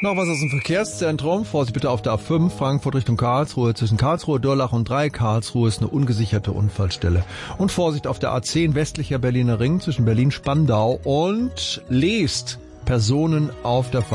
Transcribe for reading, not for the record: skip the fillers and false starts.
Noch was aus dem Verkehrszentrum. Vorsicht bitte auf der A5, Frankfurt Richtung Karlsruhe. Zwischen Karlsruhe, Durlach und 3 Karlsruhe ist eine ungesicherte Unfallstelle. Und Vorsicht auf der A10, westlicher Berliner Ring, zwischen Berlin-Spandau und Leest. Personen auf der Fahrt.